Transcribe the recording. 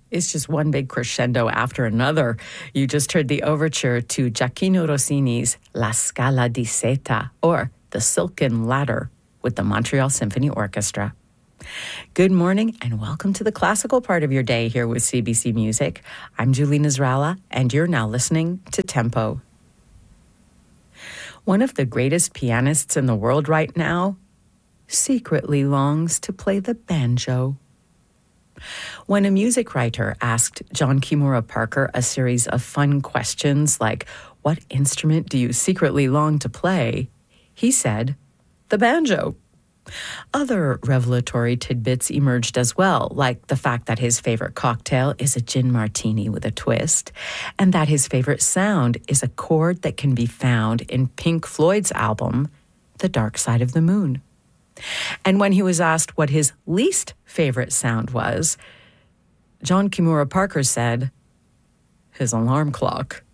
It's just one big crescendo after another. You just heard the overture to Gioacchino Rossini's La Scala di Seta, or The Silken Ladder, with the Montreal Symphony Orchestra. Good morning and welcome to the classical part of your day here with CBC Music. I'm Julie Nasrallah, and you're now listening to Tempo. One of the greatest pianists in the world right now secretly longs to play the banjo. When a music writer asked John Kimura Parker a series of fun questions like, "What instrument do you secretly long to play?" he said, "The banjo." Other revelatory tidbits emerged as well, like the fact that his favorite cocktail is a gin martini with a twist, and that his favorite sound is a chord that can be found in Pink Floyd's album, The Dark Side of the Moon. And when he was asked what his least favorite sound was, John Kimura Parker said, his alarm clock.